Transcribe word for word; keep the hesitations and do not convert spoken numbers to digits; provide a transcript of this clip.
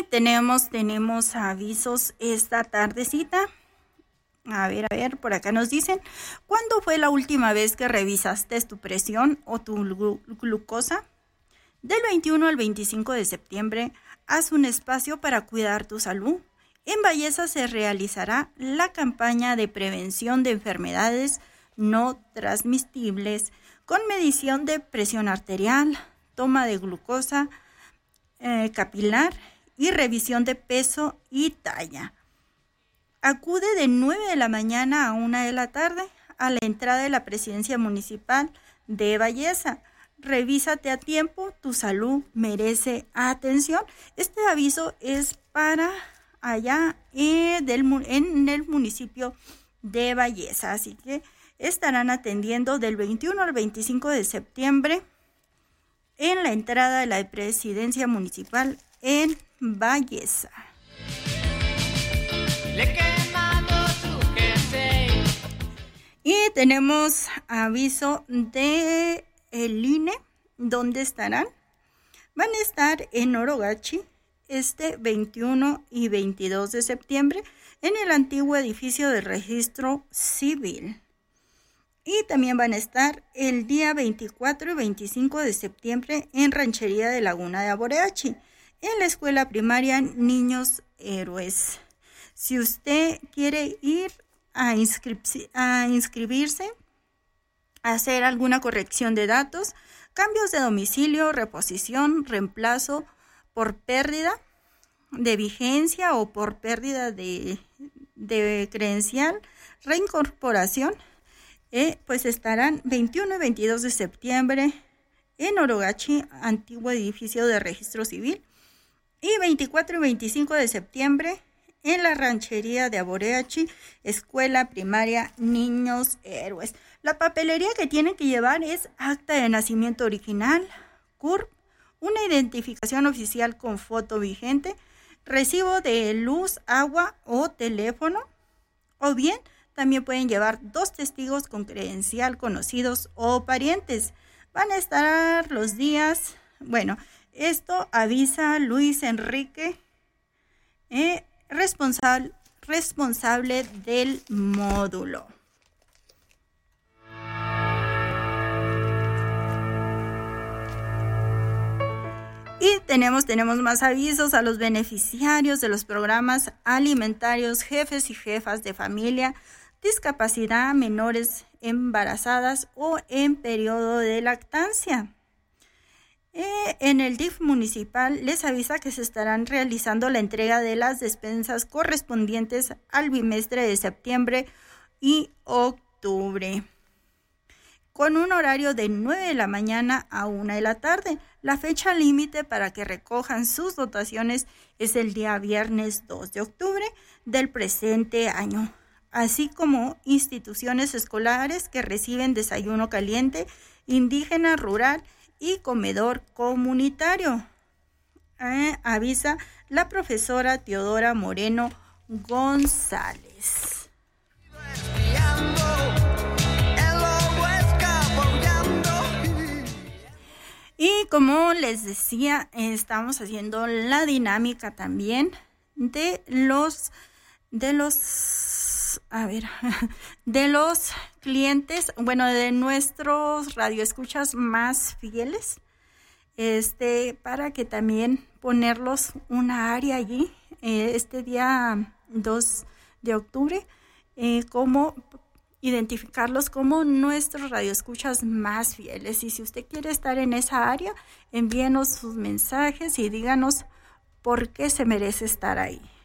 tenemos, tenemos avisos esta tardecita. A ver, a ver, por acá nos dicen, ¿cuándo fue la última vez que revisaste tu presión o tu glu- glucosa? Del veintiuno al veinticinco de septiembre, haz un espacio para cuidar tu salud. En Belleza se realizará la campaña de prevención de enfermedades no transmisibles con medición de presión arterial, toma de glucosa eh, capilar y revisión de peso y talla. Acude de nueve de la mañana a una de la tarde a la entrada de la Presidencia Municipal de Belleza. Revísate a tiempo, tu salud merece atención. Este aviso es para allá eh, del, en el municipio de Belleza, así que estarán atendiendo del veintiuno al veinticinco de septiembre en la entrada de la Presidencia Municipal en Belleza. Y tenemos aviso de el I N E, ¿dónde estarán? Van a estar en Orogachi este veintiuno y veintidós de septiembre en el antiguo edificio del Registro Civil. Y también van a estar el día veinticuatro y veinticinco de septiembre en Ranchería de Laguna de Aboreachi, en la escuela primaria Niños Héroes. Si usted quiere ir a, inscrip- a inscribirse, a hacer alguna corrección de datos, cambios de domicilio, reposición, reemplazo por pérdida de vigencia o por pérdida de, de credencial, reincorporación, eh, pues estarán veintiuno y veintidós de septiembre en Orogachi, antiguo edificio de Registro Civil, y veinticuatro y veinticinco de septiembre en la Ranchería de Aboreachi, escuela primaria Niños Héroes. La papelería que tienen que llevar es acta de nacimiento original, C U R P, una identificación oficial con foto vigente, recibo de luz, agua o teléfono, o bien también pueden llevar dos testigos con credencial conocidos o parientes. Van a estar los días, bueno, esto avisa Luis Enrique, eh, responsable, responsable del módulo. Y tenemos, tenemos más avisos a los beneficiarios de los programas alimentarios, jefes y jefas de familia, discapacidad, menores embarazadas o en periodo de lactancia. Eh, en el D I F municipal les avisa que se estarán realizando la entrega de las despensas correspondientes al bimestre de septiembre y octubre, con un horario de nueve de la mañana a una de la tarde. La fecha límite para que recojan sus dotaciones es el día viernes dos de octubre del presente año, así como instituciones escolares que reciben desayuno caliente, indígena, rural y comedor comunitario. Eh, avisa la profesora Teodora Moreno González. Y como les decía, estamos haciendo la dinámica también de los de los a ver, de los clientes, bueno, de nuestros radioescuchas más fieles, este, para que también ponerlos una área allí, eh, este día dos de octubre, eh, como identificarlos como nuestros radioescuchas más fieles. Y si usted quiere estar en esa área, envíenos sus mensajes y díganos por qué se merece estar ahí.